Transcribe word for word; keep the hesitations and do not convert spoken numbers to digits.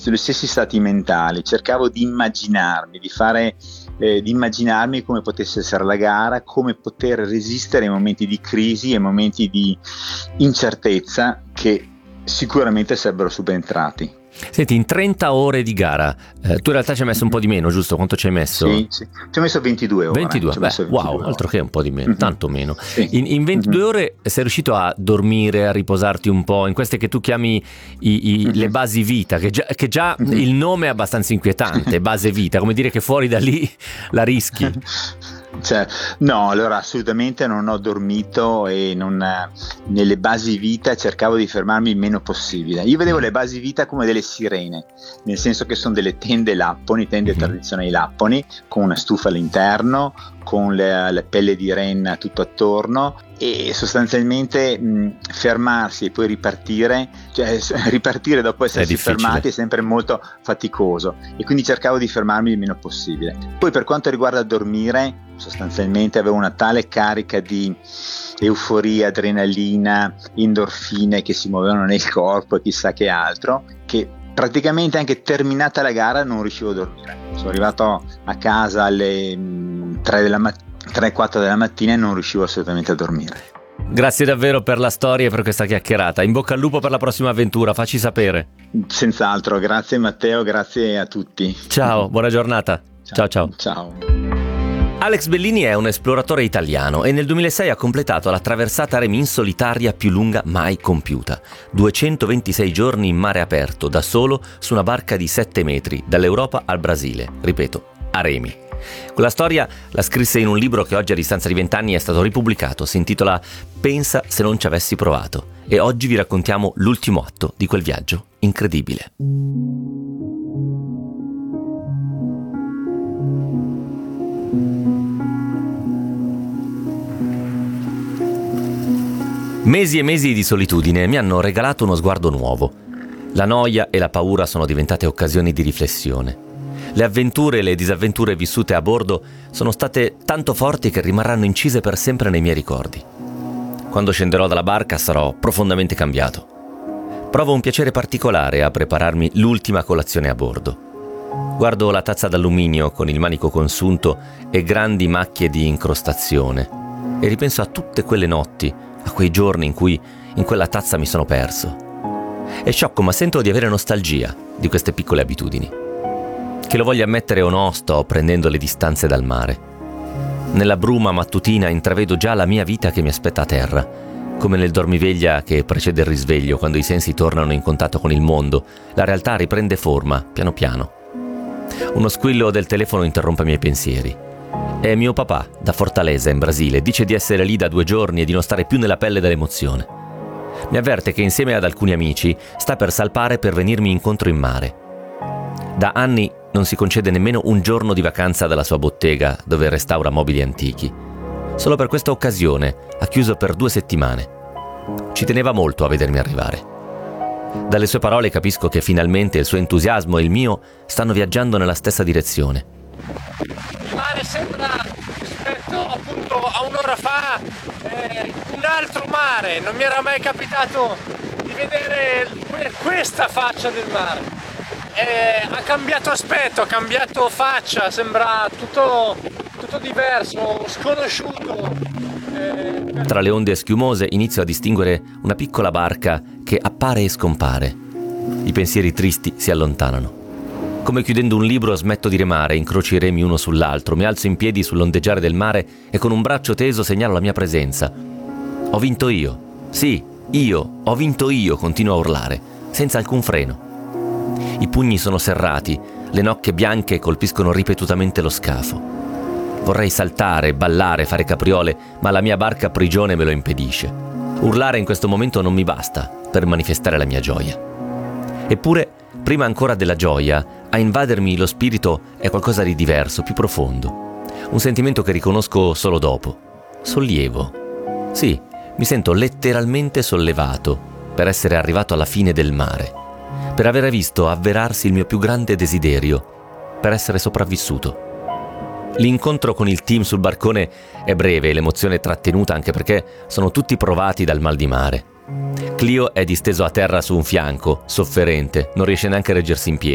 sugli stessi stati mentali, cercavo di immaginarmi, di fare, eh, di immaginarmi come potesse essere la gara, come poter resistere ai momenti di crisi, ai momenti di incertezza che sicuramente sarebbero subentrati. Senti, in trenta ore di gara, eh, tu in realtà ci hai messo un po' di meno, giusto? Quanto ci hai messo? Sì, sì. Ci ho messo ventidue ore. ventidue, beh, messo ventidue wow, ore. altro che un po' di meno, mm-hmm. tanto meno. Sì. In, in ventidue mm-hmm. ore sei riuscito a dormire, a riposarti un po', in queste che tu chiami i, i, mm-hmm. le basi vita, che già, che già mm-hmm. il nome è abbastanza inquietante, base vita, come dire che fuori da lì la rischi. Cioè, no, allora assolutamente non ho dormito e non, nelle basi vita cercavo di fermarmi il meno possibile. Io vedevo le basi vita come delle sirene, nel senso che sono delle tende lapponi, tende mm-hmm. tradizionali lapponi, con una stufa all'interno, con le, le pelle di renna tutto attorno, e sostanzialmente mh, fermarsi e poi ripartire, cioè ripartire dopo essersi fermati è sempre molto faticoso, e quindi cercavo di fermarmi il meno possibile. Poi per quanto riguarda dormire, sostanzialmente avevo una tale carica di euforia, adrenalina, endorfine che si muovevano nel corpo e chissà che altro, che praticamente anche terminata la gara non riuscivo a dormire. Sono arrivato a casa alle tre della mattina, tre quattro della mattina, e non riuscivo assolutamente a dormire. Grazie davvero per la storia e per questa chiacchierata. In bocca al lupo per la prossima avventura, facci sapere. Senz'altro, grazie Matteo, grazie a tutti. Ciao, buona giornata. Ciao ciao. Ciao. Alex Bellini è un esploratore italiano e nel duemilasei ha completato la traversata remi in solitaria più lunga mai compiuta. duecentoventisei giorni in mare aperto, da solo, su una barca di sette metri, dall'Europa al Brasile. Ripeto, a remi. Quella storia la scrisse in un libro che oggi, a distanza di vent'anni, è stato ripubblicato. Si intitola Pensa se non ci avessi provato. E oggi vi raccontiamo l'ultimo atto di quel viaggio incredibile. Mesi e mesi di solitudine mi hanno regalato uno sguardo nuovo. La noia e la paura sono diventate occasioni di riflessione. Le avventure e le disavventure vissute a bordo sono state tanto forti che rimarranno incise per sempre nei miei ricordi. Quando scenderò dalla barca sarò profondamente cambiato. Provo un piacere particolare a prepararmi l'ultima colazione a bordo. Guardo la tazza d'alluminio con il manico consunto e grandi macchie di incrostazione e ripenso a tutte quelle notti, a quei giorni in cui in quella tazza mi sono perso. È sciocco, ma sento di avere nostalgia di queste piccole abitudini. Che lo voglia ammettere o no, sto prendendo le distanze dal mare. Nella bruma mattutina intravedo già la mia vita che mi aspetta a terra, come nel dormiveglia che precede il risveglio, quando i sensi tornano in contatto con il mondo, la realtà riprende forma, piano piano. Uno squillo del telefono interrompe i miei pensieri. È mio papà, da Fortaleza, in Brasile. Dice di essere lì da due giorni e di non stare più nella pelle dell'emozione. Mi avverte che insieme ad alcuni amici sta per salpare per venirmi incontro in mare. Da anni non si concede nemmeno un giorno di vacanza dalla sua bottega, dove restaura mobili antichi. Solo per questa occasione ha chiuso per due settimane. Ci teneva molto a vedermi arrivare. Dalle sue parole capisco che finalmente il suo entusiasmo e il mio stanno viaggiando nella stessa direzione. Il mare sembra, rispetto appunto a un'ora fa, eh, un altro mare. Non mi era mai capitato di vedere questa faccia del mare. Eh, ha cambiato aspetto, ha cambiato faccia, sembra tutto, tutto diverso, sconosciuto. Eh... Tra le onde schiumose inizio a distinguere una piccola barca che appare e scompare. I pensieri tristi si allontanano. Come chiudendo un libro smetto di remare, incrocio i remi uno sull'altro, mi alzo in piedi sull'ondeggiare del mare e con un braccio teso segnalo la mia presenza. Ho vinto io. Sì, io, ho vinto io, continuo a urlare, senza alcun freno. I pugni sono serrati, le nocche bianche colpiscono ripetutamente lo scafo. Vorrei saltare, ballare, fare capriole, ma la mia barca prigione me lo impedisce. Urlare in questo momento non mi basta per manifestare la mia gioia. Eppure, prima ancora della gioia, a invadermi lo spirito è qualcosa di diverso, più profondo. Un sentimento che riconosco solo dopo. Sollievo. Sì, mi sento letteralmente sollevato per essere arrivato alla fine del mare. Per aver visto avverarsi il mio più grande desiderio, per essere sopravvissuto. L'incontro con il team sul barcone è breve e l'emozione è trattenuta anche perché sono tutti provati dal mal di mare. Clio è disteso a terra su un fianco, sofferente, non riesce neanche a reggersi in piedi.